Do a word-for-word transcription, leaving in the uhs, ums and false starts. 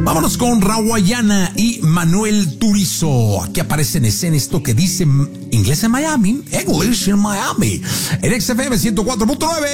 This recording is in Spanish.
Vámonos con Rawayana y Manuel Turizo. Aquí aparece en escena esto que dice inglés en Miami, English en Miami. En X F M ciento cuatro punto nueve.